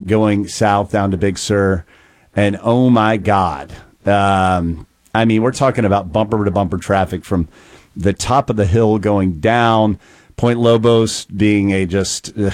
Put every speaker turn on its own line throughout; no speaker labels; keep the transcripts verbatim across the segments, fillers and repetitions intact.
going south down to Big Sur. And oh my God. Um, I mean, we're talking about bumper to bumper traffic from the top of the hill going down, Point Lobos being a just uh,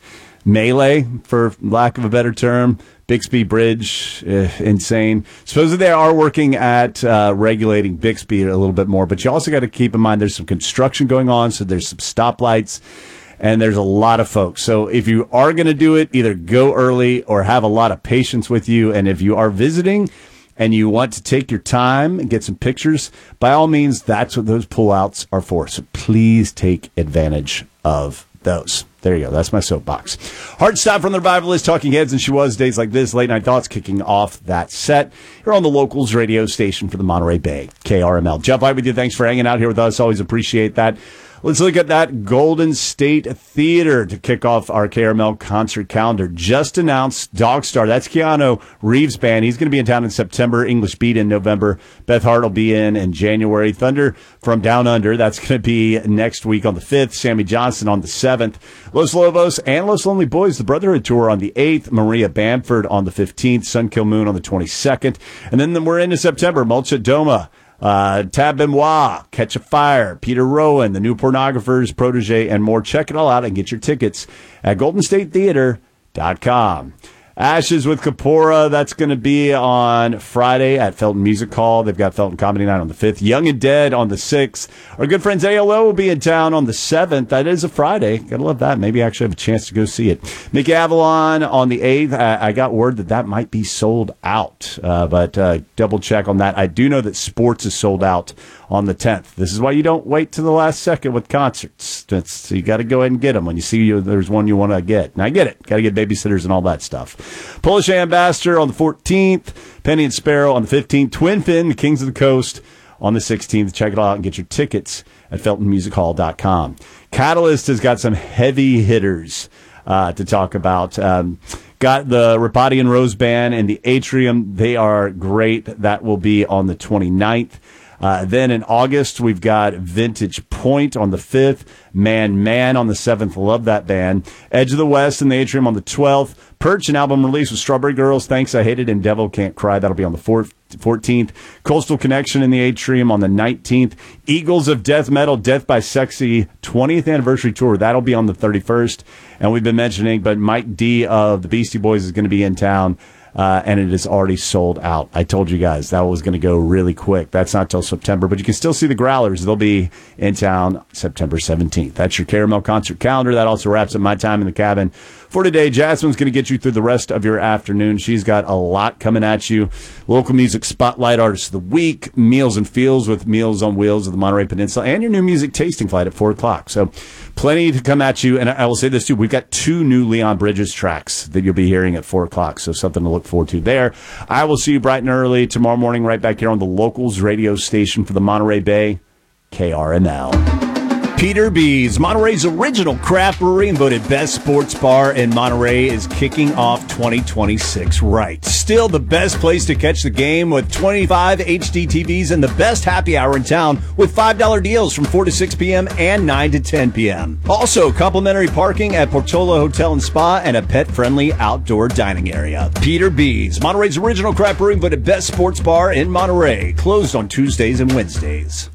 melee, for lack of a better term. Bixby Bridge, uh, insane. Supposedly they are working at uh, regulating Bixby a little bit more, but you also got to keep in mind there's some construction going on, so there's some stoplights, and there's a lot of folks. So if you are going to do it, either go early or have a lot of patience with you, and if you are visiting and you want to take your time and get some pictures, by all means, that's what those pullouts are for. So please take advantage of those. There you go. That's my soapbox. Hard stop from the revivalist, Talking Heads, and She Was, Days Like This, Late Night Thoughts, kicking off that set. You're on the Locals radio station for the Monterey Bay, K R M L. Jeff White with you. Thanks for hanging out here with us. Always appreciate that. Let's look at that Golden State Theater to kick off our K R M L concert calendar. Just announced Dogstar. That's Keanu Reeves' band. He's going to be in town in September. English Beat in November. Beth Hart will be in in January. Thunder from Down Under. That's going to be next week on the fifth. Sammy Johnson on the seventh. Los Lobos and Los Lonely Boys, the Brotherhood Tour on the eighth. Maria Bamford on the fifteenth. Sunkill Moon on the twenty-second. And then we're into September. Mulcha Doma. Uh, Tab Benoit, Catch a Fire, Peter Rowan, the New Pornographers, Protege, and more. Check it all out and get your tickets at golden state theater dot com. Ashes with Kapora, that's going to be on Friday at Felton Music Hall. They've got Felton Comedy Night on the fifth. Young and Dead on the sixth. Our good friends A L O will be in town on the seventh. That is a Friday. Gotta love that. Maybe I actually have a chance to go see it. Mickey Avalon on the eighth. I, I got word that that might be sold out, uh, but uh, double check on that. I do know that Sports is sold out on the tenth. This is why you don't wait to the last second with concerts. It's, you got to go ahead and get them when you see you, there's one you want to get. And I get it. Got to get babysitters and all that stuff. Polish Ambassador on the fourteenth. Penny and Sparrow on the fifteenth. Twin Fin, the Kings of the Coast on the sixteenth. Check it out and get your tickets at felton music hall dot com. Catalyst has got some heavy hitters uh, to talk about. Um, got the Rapati and Rose Band in the Atrium. They are great. That will be on the twenty-ninth. Uh, then in August, we've got Vintage Point on the fifth, Man Man on the seventh. Love that band. Edge of the West in the Atrium on the twelfth. Perch, an album release with Strawberry Girls, Thanks I Hate It, and Devil Can't Cry. That'll be on the fourteenth. Coastal Connection in the Atrium on the nineteenth. Eagles of Death Metal, Death by Sexy, twentieth Anniversary Tour. That'll be on the thirty-first. And we've been mentioning, but Mike D of the Beastie Boys is going to be in town. Uh, and it is already sold out. I told you guys that was going to go really quick. That's not till September, but you can still see the Growlers. They'll be in town September seventeenth. That's your Caramel concert calendar. That also wraps up my time in the cabin for today. Jasmine's going to get you through the rest of your afternoon. She's got a lot coming at you. Local music spotlight, artist of the week, Meals and Feels with Meals on Wheels of the Monterey Peninsula, and your new music tasting flight at four o'clock. So plenty to come at you. And I will say this too, we've got two new Leon Bridges tracks that you'll be hearing at four o'clock. So something to look forward to there. I will see you bright and early tomorrow morning right back here on the Locals radio station for the Monterey Bay, K R M L. Peter B's, Monterey's original craft brewery and voted best sports bar in Monterey, is kicking off twenty twenty-six right. Still the best place to catch the game with twenty-five H D T Vs and the best happy hour in town with five dollar deals from four to six p.m. and nine to ten p.m. Also, complimentary parking at Portola Hotel and Spa and a pet-friendly outdoor dining area. Peter B's, Monterey's original craft brewery and voted best sports bar in Monterey. Closed on Tuesdays and Wednesdays.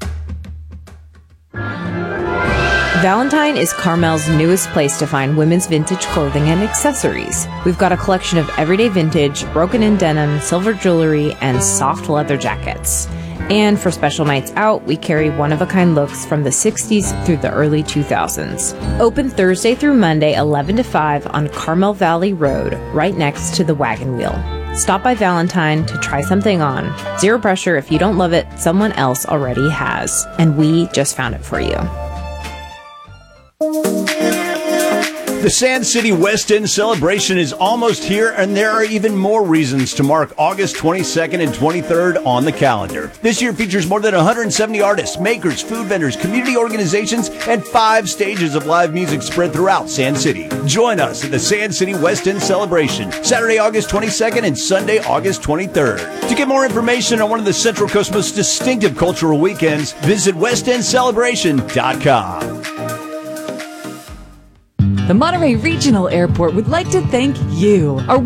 Valentine is Carmel's newest place to find women's vintage clothing and accessories. We've got a collection of everyday vintage, broken-in denim, silver jewelry, and soft leather jackets. And for special nights out, we carry one-of-a-kind looks from the sixties through the early two thousands. Open Thursday through Monday, eleven to five on Carmel Valley Road, right next to the Wagon Wheel. Stop by Valentine to try something on. Zero pressure. If you don't love it, someone else already has. And we just found it for you.
The Sand City West End celebration is almost here, and there are even more reasons to mark August twenty-second and twenty-third on the calendar. This year features more than one hundred seventy artists, makers, food vendors, community organizations, and five stages of live music spread throughout Sand City. Join us at the Sand City West End celebration, Saturday, August twenty-second and Sunday, August twenty-third. To get more information on one of the Central Coast's most distinctive cultural weekends, visit west end celebration dot com.
The Monterey Regional Airport would like to thank you, our